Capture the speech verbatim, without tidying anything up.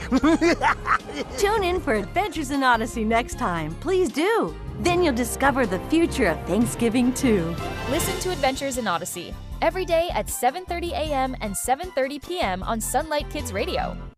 Tune in for Adventures in Odyssey next time. Please do. Then you'll discover the future of Thanksgiving too. Listen to Adventures in Odyssey every day at seven thirty a m and seven thirty p m on Sunlight Kids Radio.